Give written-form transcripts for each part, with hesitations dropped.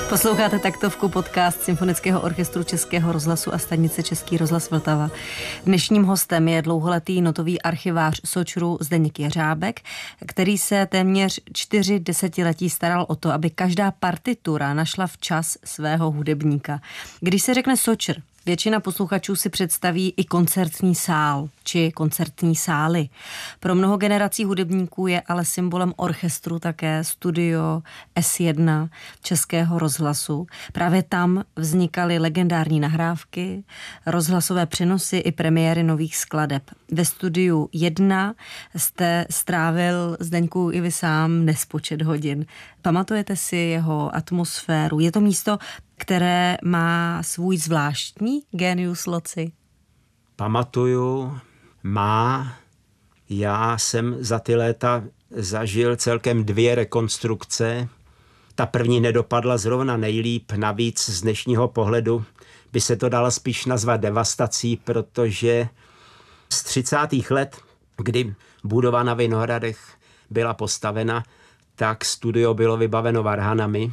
Posloucháte Taktovku, podcast Symfonického orchestru Českého rozhlasu a stanice Český rozhlas Vltava. Dnešním hostem je dlouholetý notový archivář SOČRu Zdeněk Jeřábek, který se téměř 4 desetiletí staral o to, aby každá partitura našla včas svého hudebníka. Když se řekne SOČR, většina posluchačů si představí i koncertní sál či koncertní sály. Pro mnoho generací hudebníků je ale symbolem orchestru také studio S1 Českého rozhlasu. Právě tam vznikaly legendární nahrávky, rozhlasové přenosy i premiéry nových skladeb. Ve studiu 1 jste strávil, Zdeňku, i vy sám nespočet hodin. Pamatujete si jeho atmosféru? Je to místo, které má svůj zvláštní genius loci? Pamatuju, má. Já jsem za ty léta zažil celkem 2 rekonstrukce. Ta první nedopadla zrovna nejlíp, navíc z dnešního pohledu by se to dalo spíš nazvat devastací, protože z 30. let, kdy budova na Vinohradech byla postavena, tak studio bylo vybaveno varhanami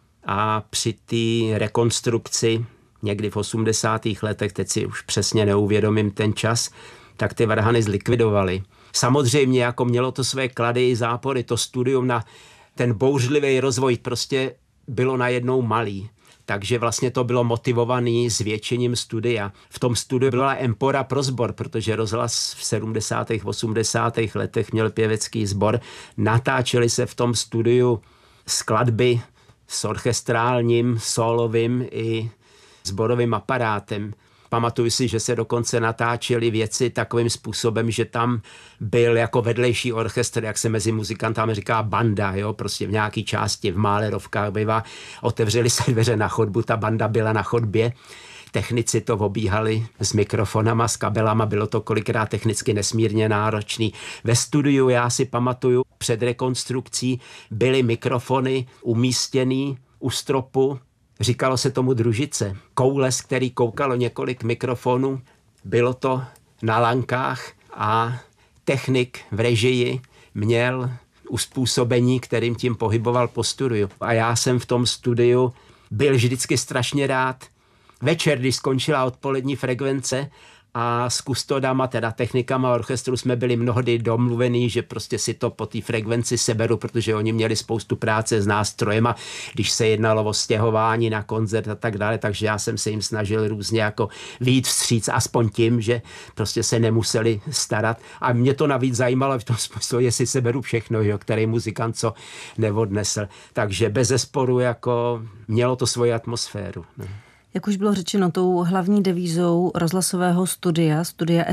a při té rekonstrukci někdy v 80. letech, teď si už přesně neuvědomím ten čas, tak ty varhany zlikvidovali. Samozřejmě jako mělo to své klady i zápory, to studium na ten bouřlivý rozvoj prostě bylo najednou malý. Takže vlastně to bylo motivované zvětšením studia. V tom studiu byla empora pro sbor, protože rozhlas v 70. 80. letech měl pěvecký sbor. Natáčely se v tom studiu skladby s orchestrálním, sólovým i sborovým aparátem. Pamatuju si, že se dokonce natáčely věci takovým způsobem, že tam byl jako vedlejší orchestr, jak se mezi muzikantami říká banda, jo, prostě v nějaké části v Málerovkách bývá, otevřely se dveře na chodbu, ta banda byla na chodbě, technici to obíhali s mikrofonama, s kabelama, bylo to kolikrát technicky nesmírně náročný. Ve studiu, já si pamatuju, před rekonstrukcí byly mikrofony umístěný u stropu, říkalo se tomu družice. Koule, z který koukalo několik mikrofonů, bylo to na lankách a technik v režii měl uspůsobení, kterým tím pohyboval po studiu. A já jsem v tom studiu byl vždycky strašně rád. Večer, když skončila odpolední frekvence a s kustodama, teda technikama orchestru jsme byli mnohdy domluvení, že prostě si to po té frekvenci seberu, protože oni měli spoustu práce s nástrojema, když se jednalo o stěhování na koncert a tak dále, takže já jsem se jim snažil různě jako vyjít vstříc, aspoň tím, že prostě se nemuseli starat. A mě to navíc zajímalo v tom smyslu, jestli seberu všechno, jo, který muzikant co neodnesl. Takže bezesporu jako mělo to svoji atmosféru. Ne? Jak už bylo řečeno, tou hlavní devízou rozhlasového studia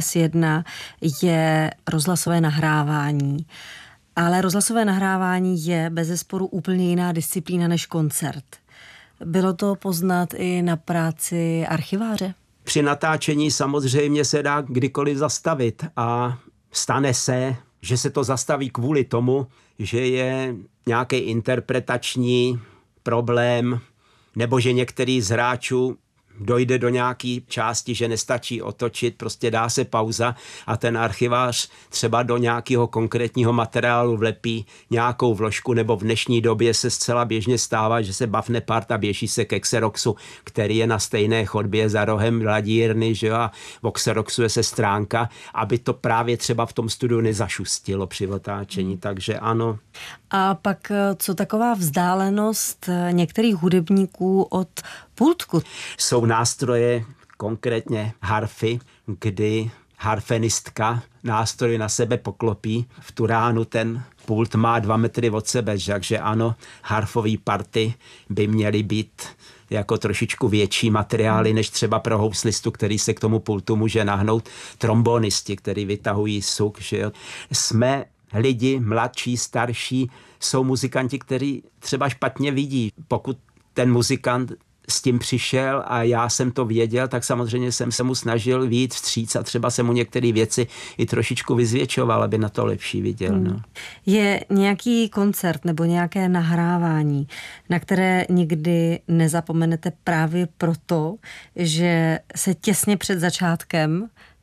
S1 je rozhlasové nahrávání. Ale rozhlasové nahrávání je bezesporu úplně jiná disciplína než koncert. Bylo to poznat i na práci archiváře? Při natáčení samozřejmě se dá kdykoliv zastavit a stane se, že se to zastaví kvůli tomu, že je nějaký interpretační problém, nebo že některý z hráčů dojde do nějaký části, že nestačí otočit, prostě dá se pauza a ten archivář třeba do nějakého konkrétního materiálu vlepí nějakou vložku, nebo v dnešní době se zcela běžně stává, že se bafne part a běží se ke Xeroxu, který je na stejné chodbě za rohem ladírny, že jo, a o Xeroxuje se stránka, aby to právě třeba v tom studiu nezašustilo při otáčení, takže ano. A pak co taková vzdálenost některých hudebníků od pultku? Jsou nástroje, konkrétně harfy, kdy harfenistka nástroj na sebe poklopí. V tu ránu ten pult má 2 metry od sebe, takže ano, harfový party by měly být jako trošičku větší materiály, než třeba pro houslistu, který se k tomu pultu může nahnout. Trombonisti, který vytahují suk, že jo. Jsme lidi, mladší, starší, jsou muzikanti, kteří třeba špatně vidí. Pokud ten muzikant s tím přišel a já jsem to věděl, tak samozřejmě jsem se mu snažil vyjít vstříc a třeba jsem mu některé věci i trošičku vyzvětšoval, aby na to lepší viděl. No. Je nějaký koncert nebo nějaké nahrávání, na které nikdy nezapomenete právě proto, že se těsně před začátkem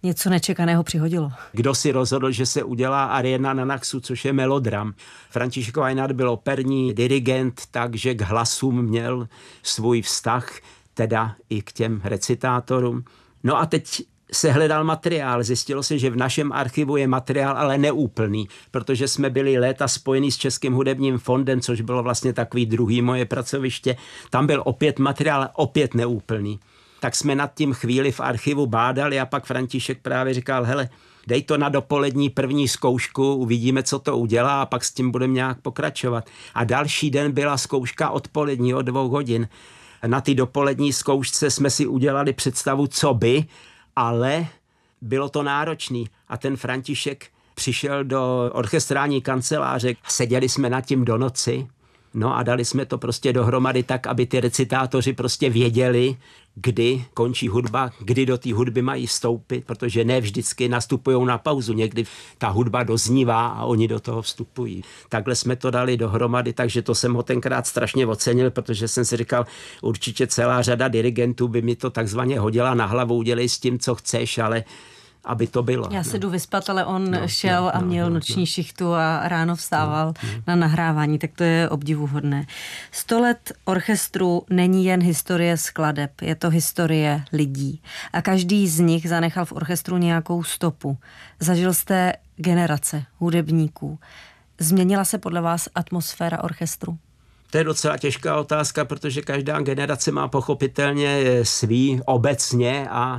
něco nečekaného přihodilo. Kdo si rozhodl, že se udělá Ariana na Naxu, což je melodram. František Vajnat byl operní dirigent, takže k hlasům měl svůj vztah, teda i k těm recitátorům. No a teď se hledal materiál. Zjistilo se, že v našem archivu je materiál, ale neúplný, protože jsme byli léta spojení s Českým hudebním fondem, což bylo vlastně takový druhý moje pracoviště. Tam byl opět materiál, opět neúplný. Tak jsme nad tím chvíli v archivu bádali a pak František právě říkal, hele, dej to na dopolední první zkoušku, uvidíme, co to udělá a pak s tím budeme nějak pokračovat. A další den byla zkouška odpolední o 2 hodin. Na ty dopolední zkoušce jsme si udělali představu, co by, ale bylo to náročný. A ten František přišel do orchestrální kanceláře, seděli jsme nad tím do noci, no a dali jsme to prostě dohromady tak, aby ty recitátoři prostě věděli, kdy končí hudba, kdy do té hudby mají vstoupit, protože ne vždycky nastupují na pauzu, někdy ta hudba doznívá a oni do toho vstupují. Takhle jsme to dali dohromady, takže to jsem ho tenkrát strašně ocenil, protože jsem si říkal, určitě celá řada dirigentů by mi to takzvaně hodila na hlavu, udělej s tím, co chceš, ale aby to bylo. Já se jdu vyspat, ale on šel a měl noční šichtu a ráno vstával na nahrávání, tak to je obdivuhodné. 100 let orchestru není jen historie skladeb, je to historie lidí. A každý z nich zanechal v orchestru nějakou stopu. Zažil jste generace hudebníků. Změnila se podle vás atmosféra orchestru? To je docela těžká otázka, protože každá generace má pochopitelně svý obecně a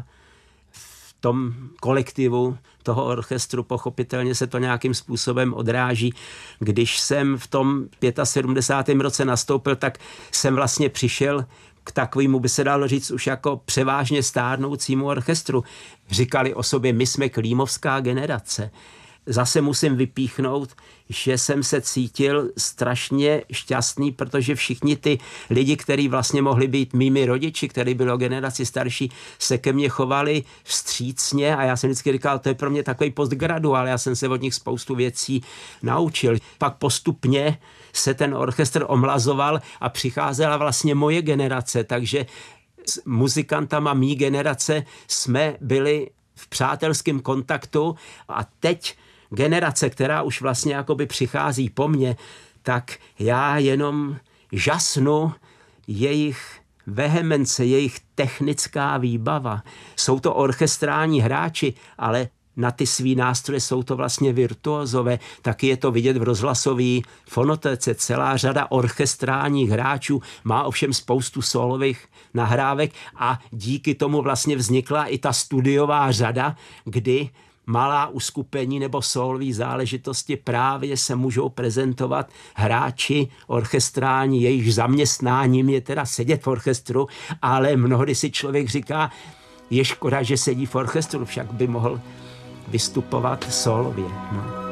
v tom kolektivu toho orchestru pochopitelně se to nějakým způsobem odráží. Když jsem v tom 75. roce nastoupil, tak jsem vlastně přišel k takovému, by se dalo říct, už jako převážně stárnoucímu orchestru. Říkali o sobě, my jsme klímovská generace. Zase musím vypíchnout, že jsem se cítil strašně šťastný, protože všichni ty lidi, kteří vlastně mohli být mými rodiči, kteří byli o generaci starší, se ke mně chovali vstřícně a já jsem vždycky říkal, to je pro mě takový postgraduál, já jsem se od nich spoustu věcí naučil. Pak postupně se ten orchestr omlazoval a přicházela vlastně moje generace, takže s muzikantama mý generace jsme byli v přátelském kontaktu a teď generace, která už vlastně jakoby přichází po mně, tak já jenom žasnu jejich vehemence, jejich technická výbava. Jsou to orchestrální hráči, ale na ty svý nástroje jsou to vlastně virtuózové. Taky je to vidět v rozhlasové fonotéce. Celá řada orchestrálních hráčů má ovšem spoustu sólových nahrávek a díky tomu vlastně vznikla i ta studiová řada, kdy malá uskupení nebo sólové záležitosti právě se můžou prezentovat hráči orchestrální, jejich zaměstnáním je teda sedět v orchestru, ale mnohdy si člověk říká, je škoda, že sedí v orchestru, však by mohl vystupovat sólově. No.